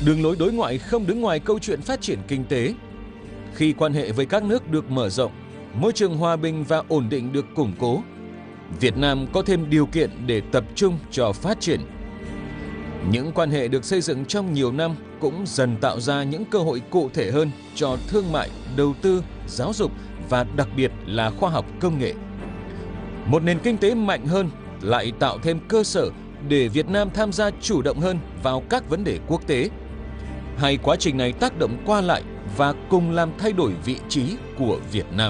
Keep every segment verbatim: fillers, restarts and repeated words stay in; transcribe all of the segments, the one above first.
Đường lối đối ngoại không đứng ngoài câu chuyện phát triển kinh tế. Khi quan hệ với các nước được mở rộng, môi trường hòa bình và ổn định được củng cố, Việt Nam có thêm điều kiện để tập trung cho phát triển. Những quan hệ được xây dựng trong nhiều năm cũng dần tạo ra những cơ hội cụ thể hơn cho thương mại, đầu tư, giáo dục và đặc biệt là khoa học công nghệ. Một nền kinh tế mạnh hơn lại tạo thêm cơ sở để Việt Nam tham gia chủ động hơn vào các vấn đề quốc tế. Hai quá trình này tác động qua lại và cùng làm thay đổi vị trí của Việt Nam.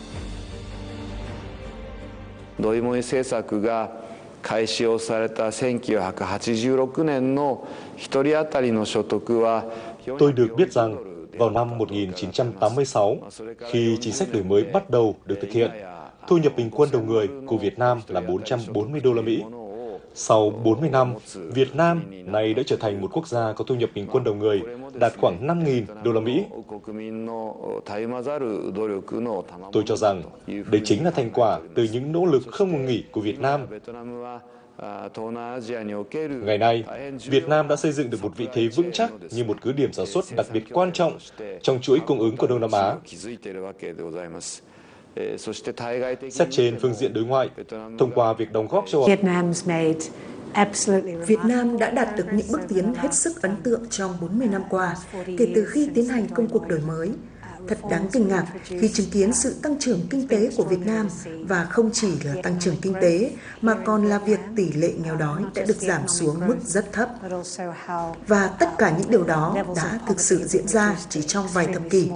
ドイモイ政策が開始をされたせんきゅうひゃくはちじゅうろくねんの一人当たりの所得は Tôi được biết rằng vào năm một nghìn chín trăm tám mươi sáu, khi chính sách đổi mới bắt đầu được thực hiện, thu nhập bình quân đầu người của Việt Nam là bốn trăm bốn mươi đô la Mỹ. Sau bốn mươi năm, Việt Nam nay đã trở thành một quốc gia có thu nhập bình quân đầu người đạt khoảng năm nghìn đô la Mỹ. Tôi cho rằng đây chính là thành quả từ những nỗ lực không ngừng nghỉ của Việt Nam. Ngày nay, Việt Nam đã xây dựng được một vị thế vững chắc như một cứ điểm sản xuất đặc biệt quan trọng trong chuỗi cung ứng của Đông Nam Á. Xét trên phương diện đối ngoại, thông qua việc đóng góp cho Việt Nam đã đạt được những bước tiến hết sức ấn tượng trong bốn mươi năm qua, kể từ khi tiến hành công cuộc đổi mới. Thật đáng kinh ngạc khi chứng kiến sự tăng trưởng kinh tế của Việt Nam và không chỉ là tăng trưởng kinh tế mà còn là việc tỷ lệ nghèo đói đã được giảm xuống mức rất thấp. Và tất cả những điều đó đã thực sự diễn ra chỉ trong vài thập kỷ.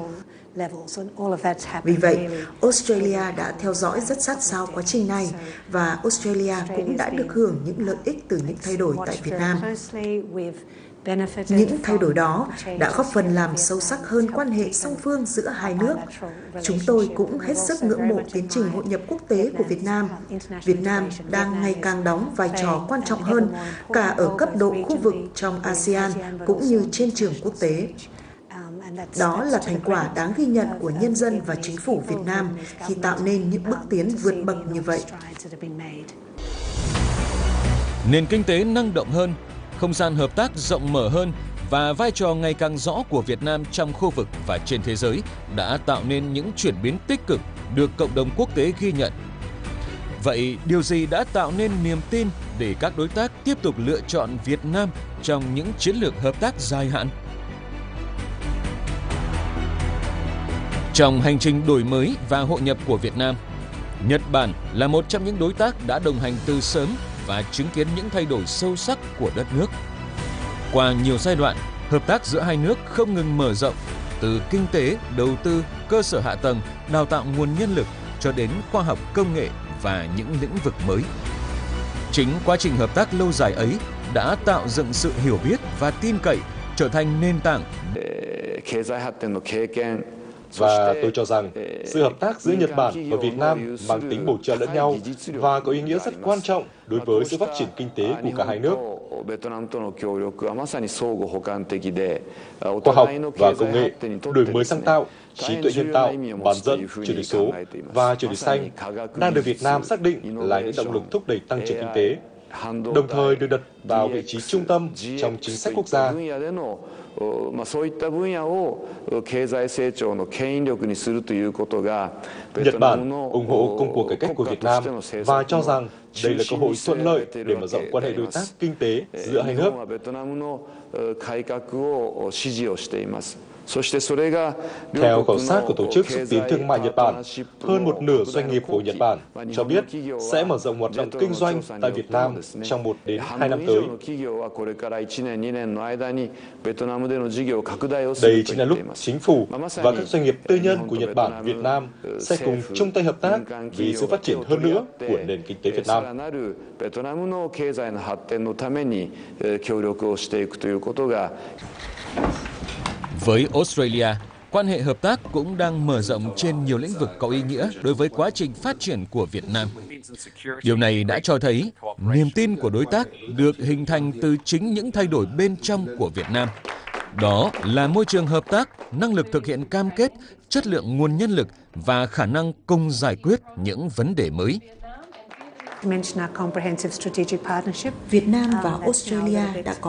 Vì vậy, Australia đã theo dõi rất sát sao quá trình này và Australia cũng đã được hưởng những lợi ích từ những thay đổi tại Việt Nam. Những thay đổi đó đã góp phần làm sâu sắc hơn quan hệ song phương giữa hai nước. Chúng tôi cũng hết sức ngưỡng mộ tiến trình hội nhập quốc tế của Việt Nam. Việt Nam đang ngày càng đóng vai trò quan trọng hơn cả ở cấp độ khu vực trong a sê an cũng như trên trường quốc tế. Đó là thành quả đáng ghi nhận của nhân dân và chính phủ Việt Nam khi tạo nên những bước tiến vượt bậc như vậy. Nền kinh tế năng động hơn, không gian hợp tác rộng mở hơn và vai trò ngày càng rõ của Việt Nam trong khu vực và trên thế giới đã tạo nên những chuyển biến tích cực được cộng đồng quốc tế ghi nhận. Vậy điều gì đã tạo nên niềm tin để các đối tác tiếp tục lựa chọn Việt Nam trong những chiến lược hợp tác dài hạn? Trong hành trình đổi mới và hội nhập của Việt Nam, Nhật Bản là một trong những đối tác đã đồng hành từ sớm và chứng kiến những thay đổi sâu sắc của đất nước. Qua nhiều giai đoạn, hợp tác giữa hai nước không ngừng mở rộng, từ kinh tế, đầu tư, cơ sở hạ tầng, đào tạo nguồn nhân lực cho đến khoa học công nghệ và những lĩnh vực mới. Chính quá trình hợp tác lâu dài ấy đã tạo dựng sự hiểu biết và tin cậy trở thành nền tảng. Và tôi cho rằng sự hợp tác giữa Nhật Bản và Việt Nam mang tính bổ trợ lẫn nhau và có ý nghĩa rất quan trọng đối với sự phát triển kinh tế của cả hai nước. Khoa học và công nghệ, đổi mới sáng tạo, trí tuệ nhân tạo, bán dẫn, chuyển đổi số và chuyển đổi xanh đang được Việt Nam xác định là những động lực thúc đẩy tăng trưởng kinh tế, đồng thời được đặt vào vị trí trung tâm trong chính sách quốc gia. Nhật Bản ủng hộ công cuộc cải cách của Việt Nam và cho rằng đây là cơ hội thuận lợi để mở rộng quan hệ đối tác kinh tế giữa hai nước. Theo khảo sát của Tổ chức Xúc tiến Thương mại Nhật Bản, hơn một nửa doanh nghiệp của Nhật Bản cho biết sẽ mở rộng hoạt động kinh doanh tại Việt Nam trong một đến hai năm tới. Đây chính là lúc chính phủ và các doanh nghiệp tư nhân của Nhật Bản, Việt Nam sẽ cùng chung tay hợp tác vì sự phát triển hơn nữa của nền kinh tế Việt Nam. Với Australia, quan hệ hợp tác cũng đang mở rộng trên nhiều lĩnh vực có ý nghĩa đối với quá trình phát triển của Việt Nam. Điều này đã cho thấy niềm tin của đối tác được hình thành từ chính những thay đổi bên trong của Việt Nam. Đó là môi trường hợp tác, năng lực thực hiện cam kết, chất lượng nguồn nhân lực và khả năng cùng giải quyết những vấn đề mới. Việt Nam và Australia đã có